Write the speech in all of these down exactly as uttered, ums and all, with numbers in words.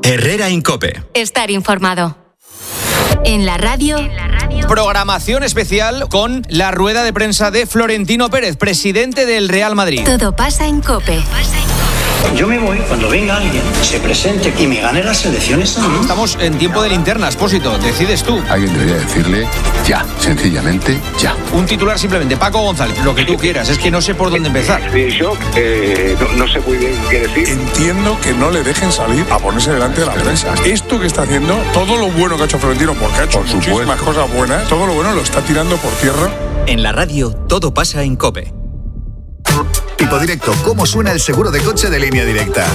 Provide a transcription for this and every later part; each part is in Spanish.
Herrera en COPE. Estar informado. En la radio... En la radio. Programación especial con la rueda de prensa de Florentino Pérez, presidente del Real Madrid. Todo pasa en COPE. Yo me voy cuando venga alguien, se presente y me gane las elecciones a mí. Estamos en tiempo de linterna, Expósito. Decides tú. Alguien debería decirle ya, sencillamente ya. Un titular simplemente. Paco González, lo que tú quieras. Es que no sé por dónde empezar. Estoy en shock, eh, no, no sé muy bien qué decir. Entiendo que no le dejen salir a ponerse delante de la prensa. Esto que está haciendo, todo lo bueno que ha hecho Florentino, porque ha hecho por muchísimas cosas buenas, todo lo bueno lo está tirando por tierra. En la radio, todo pasa en COPE. Tipo directo, ¿cómo suena el seguro de coche de Línea Directa?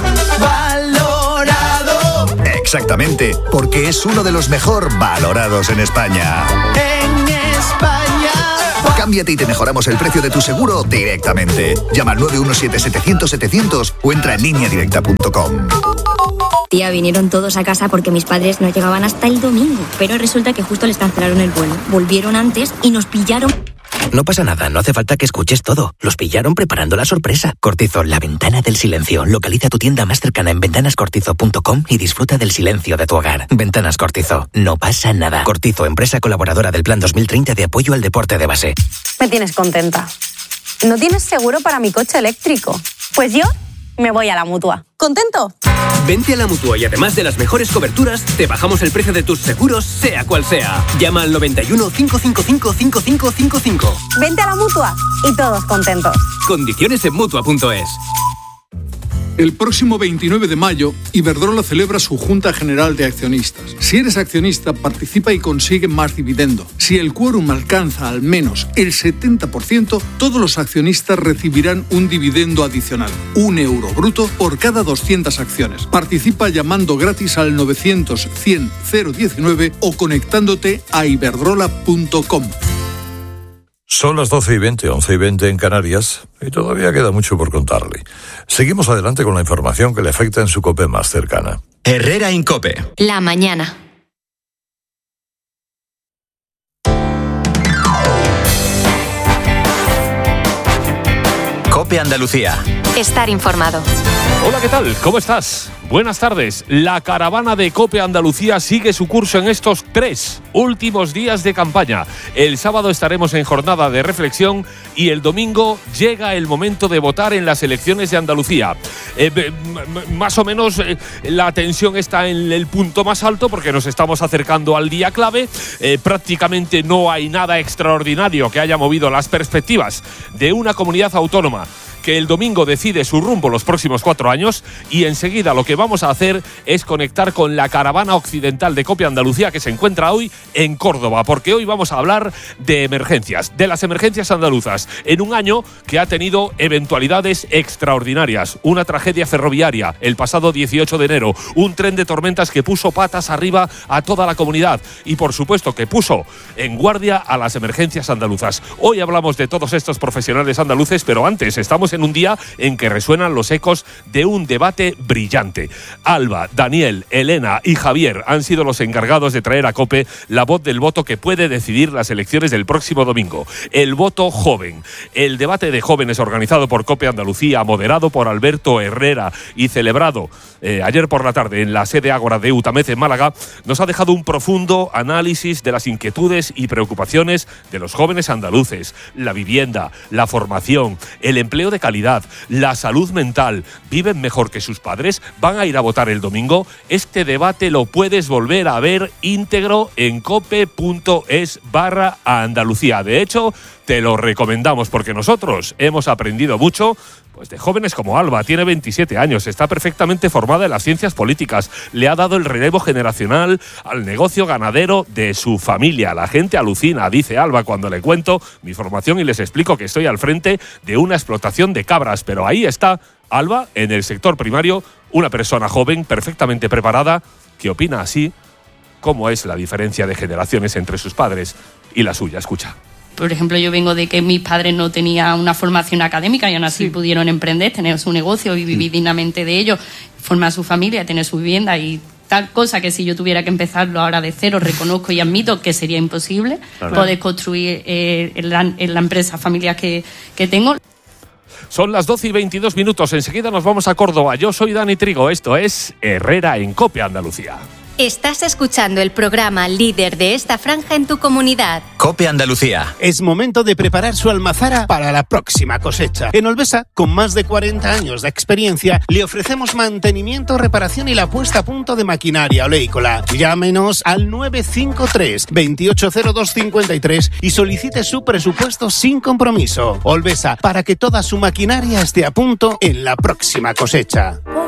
Valorado. Exactamente, porque es uno de los mejor valorados en España. En España. Cámbiate y te mejoramos el precio de tu seguro directamente. Llama al nueve uno siete, setecientos, setecientos o entra en línea directa punto com. Tía, vinieron todos a casa porque mis padres no llegaban hasta el domingo. Pero resulta que justo les cancelaron el vuelo. Volvieron antes y nos pillaron... No pasa nada, no hace falta que escuches todo. Los pillaron preparando la sorpresa. Cortizo, la ventana del silencio. Localiza tu tienda más cercana en ventanas cortizo punto com y disfruta del silencio de tu hogar. Ventanas Cortizo, no pasa nada. Cortizo, empresa colaboradora del Plan dos mil treinta de apoyo al deporte de base. Me tienes contenta. ¿No tienes seguro para mi coche eléctrico? Pues yo me voy a la Mutua. ¿Contento? Vente a la Mutua y además de las mejores coberturas, te bajamos el precio de tus seguros, sea cual sea. Llama al noventa y uno, cinco cinco cinco, cinco cinco cinco cinco. Vente a la Mutua y todos contentos. Condiciones en Mutua punto es. El próximo veintinueve de mayo, Iberdrola celebra su Junta General de Accionistas. Si eres accionista, participa y consigue más dividendo. Si el quórum alcanza al menos el setenta por ciento, todos los accionistas recibirán un dividendo adicional, un euro bruto por cada doscientas acciones. Participa llamando gratis al novecientos, cien, cero diecinueve o conectándote a iberdrola punto com. Son las doce y veinte, once y veinte en Canarias, y todavía queda mucho por contarle. Seguimos adelante con la información que le afecta en su COPE más cercana. Herrera en COPE. La mañana. COPE Andalucía. Estar informado. Hola, ¿qué tal? ¿Cómo estás? Buenas tardes. La caravana de COPE Andalucía sigue su curso en estos tres últimos días de campaña. El sábado estaremos en jornada de reflexión y el domingo llega el momento de votar en las elecciones de Andalucía. Eh, m- más o menos eh, la tensión está en el punto más alto porque nos estamos acercando al día clave. Eh, prácticamente no hay nada extraordinario que haya movido las perspectivas de una comunidad autónoma que el domingo decide su rumbo los próximos cuatro años, y enseguida lo que vamos a hacer es conectar con la caravana occidental de COPE Andalucía que se encuentra hoy en Córdoba, porque hoy vamos a hablar de emergencias, de las emergencias andaluzas, en un año que ha tenido eventualidades extraordinarias. Una tragedia ferroviaria el pasado dieciocho de enero, un tren de tormentas que puso patas arriba a toda la comunidad y por supuesto que puso en guardia a las emergencias andaluzas. Hoy hablamos de todos estos profesionales andaluces, pero antes estamos en un día en que resuenan los ecos de un debate brillante. Alba, Daniel, Elena y Javier han sido los encargados de traer a COPE la voz del voto que puede decidir las elecciones del próximo domingo. El voto joven. El debate de jóvenes organizado por COPE Andalucía, moderado por Alberto Herrera y celebrado eh, ayer por la tarde en la sede Ágora de Utamez en Málaga, nos ha dejado un profundo análisis de las inquietudes y preocupaciones de los jóvenes andaluces. La vivienda, la formación, el empleo de calidad, la salud mental. ¿Viven mejor que sus padres? ¿Van a ir a votar el domingo? Este debate lo puedes volver a ver íntegro en cope punto es barra Andalucía. De hecho, te lo recomendamos porque nosotros hemos aprendido mucho pues de jóvenes como Alba. Tiene veintisiete años, está perfectamente formada en las ciencias políticas, le ha dado el relevo generacional al negocio ganadero de su familia. La gente alucina, dice Alba, cuando le cuento mi formación y les explico que estoy al frente de una explotación de cabras. Pero ahí está Alba, en el sector primario, una persona joven, perfectamente preparada, que opina así cómo es la diferencia de generaciones entre sus padres y la suya. Escucha. Por ejemplo, yo vengo de que mis padres no tenían una formación académica y aún así sí pudieron emprender, tener su negocio y vivir dignamente de ello, formar su familia, tener su vivienda y tal cosa que si yo tuviera que empezarlo ahora de cero, reconozco y admito que sería imposible claro. poder construir eh, en, la, en la empresa familiar que, que tengo. Son las doce y veintidós minutos. Enseguida nos vamos a Córdoba. Yo soy Dani Trigo. Esto es Herrera en COPE Andalucía. Estás escuchando el programa líder de esta franja en tu comunidad. COPE Andalucía. Es momento de preparar su almazara para la próxima cosecha. En Olvesa, con más de cuarenta años de experiencia, le ofrecemos mantenimiento, reparación y la puesta a punto de maquinaria oleícola. Llámenos al nueve cinco tres, veintiocho cero dos cincuenta y tres y solicite su presupuesto sin compromiso. Olvesa, para que toda su maquinaria esté a punto en la próxima cosecha.